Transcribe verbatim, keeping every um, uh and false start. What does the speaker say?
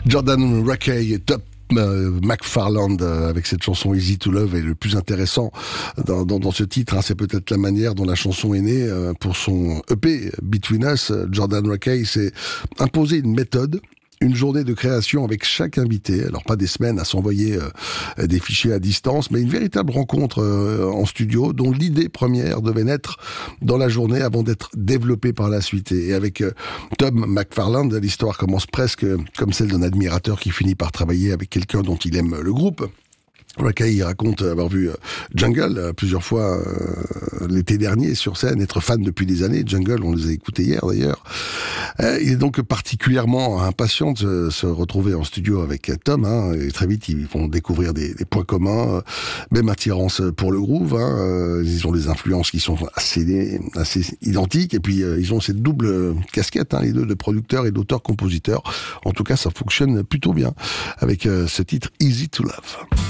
Jordan Rakei et Tom Euh, McFarland euh, avec cette chanson Easy to Love. Et le plus intéressant dans, dans, dans ce titre, hein, c'est peut-être la manière dont la chanson est née. Euh, pour son E P Between Us, Jordan Rakei s'est imposé une méthode, une journée de création avec chaque invité. Alors pas des semaines à s'envoyer euh, des fichiers à distance, mais une véritable rencontre euh, en studio dont l'idée première devait naître dans la journée avant d'être développée par la suite. Et avec euh, Tom McFarland, l'histoire commence presque comme celle d'un admirateur qui finit par travailler avec quelqu'un dont il aime le groupe. Rakei raconte avoir vu Jungle euh, plusieurs fois euh, l'été dernier sur scène, être fan depuis des années. Jungle, on les a écoutés hier d'ailleurs. Euh, il est donc particulièrement impatient de se, se retrouver en studio avec Tom. Hein, et très vite, ils vont découvrir des, des points communs, euh, même attirance pour le groove. Hein, euh, ils ont des influences qui sont assez, assez identiques. Et puis, euh, ils ont cette double casquette, hein, les deux, de producteurs et d'auteurs-compositeurs. En tout cas, ça fonctionne plutôt bien avec euh, ce titre Easy to Love.